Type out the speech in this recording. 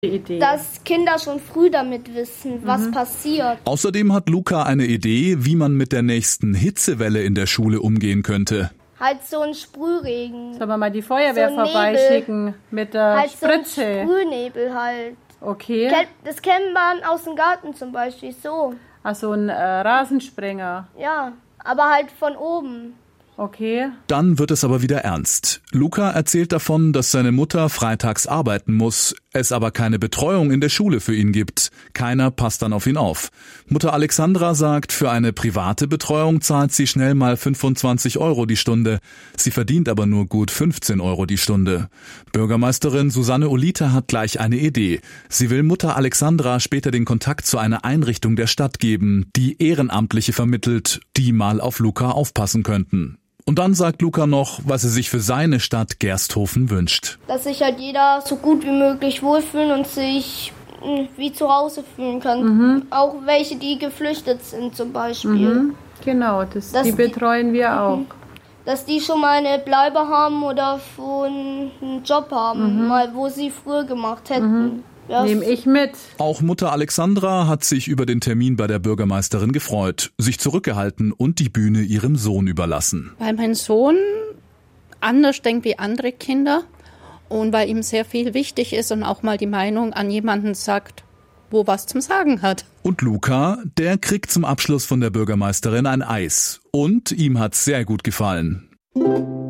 Idee. Dass Kinder schon früh damit wissen, was passiert. Außerdem hat Luca eine Idee, wie man mit der nächsten Hitzewelle in der Schule umgehen könnte. Halt so ein Sprühregen. Sollen wir mal die Feuerwehr so vorbeischicken mit der halt Spritze? So ein Sprühnebel halt. Okay. Das kennt man aus dem Garten zum Beispiel so. Ach, so ein Rasensprenger. Ja, aber halt von oben. Okay. Dann wird es aber wieder ernst. Luca erzählt davon, dass seine Mutter freitags arbeiten muss, es aber keine Betreuung in der Schule für ihn gibt. Keiner passt dann auf ihn auf. Mutter Alexandra sagt, für eine private Betreuung zahlt sie schnell mal 25 € die Stunde. Sie verdient aber nur gut 15 € die Stunde. Bürgermeisterin Susanne Olita hat gleich eine Idee. Sie will Mutter Alexandra später den Kontakt zu einer Einrichtung der Stadt geben, die Ehrenamtliche vermittelt, die mal auf Luca aufpassen könnten. Und dann sagt Luca noch, was er sich für seine Stadt Gersthofen wünscht. Dass sich halt jeder so gut wie möglich wohlfühlen und sich wie zu Hause fühlen kann. Auch welche, die geflüchtet sind zum Beispiel. Genau, die betreuen wir auch. Dass die schon mal eine Bleibe haben oder einen Job haben, mal wo sie früher gemacht hätten. Nehme ich mit. Auch Mutter Alexandra hat sich über den Termin bei der Bürgermeisterin gefreut, sich zurückgehalten und die Bühne ihrem Sohn überlassen. Weil mein Sohn anders denkt wie andere Kinder und weil ihm sehr viel wichtig ist und auch mal die Meinung an jemanden sagt, wo was zum Sagen hat. Und Luca, der kriegt zum Abschluss von der Bürgermeisterin ein Eis. Und ihm hat's sehr gut gefallen.